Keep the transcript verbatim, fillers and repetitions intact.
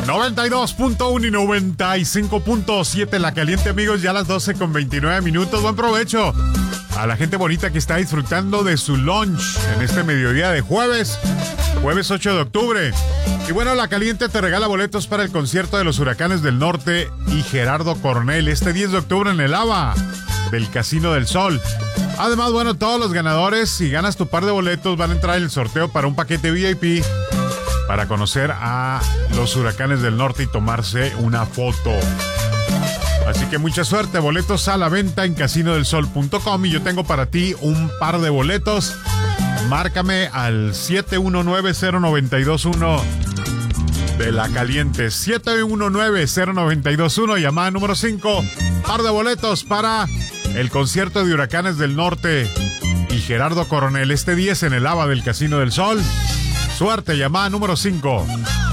noventa y dos punto uno y noventa y cinco punto siete La Caliente, amigos, ya a las doce con veintinueve minutos. Buen provecho a la gente bonita que está disfrutando de su lunch en este mediodía de jueves, jueves ocho de octubre. Y bueno, La Caliente te regala boletos para el concierto de los Huracanes del Norte y Gerardo Coronel este diez de octubre en el ABA del Casino del Sol. Además, bueno, todos los ganadores, si ganas tu par de boletos, van a entrar en el sorteo para un paquete V I P para conocer a los Huracanes del Norte y tomarse una foto. Así que mucha suerte, boletos a la venta en casino del sol punto com y yo tengo para ti un par de boletos. Márcame al siete uno nueve cero nueve dos uno de La Caliente, siete uno nueve cero nueve dos uno, llamada número cinco, par de boletos para el concierto de Huracanes del Norte y Gerardo Coronel este diez en el ABA del Casino del Sol. Suerte, llamada número cinco.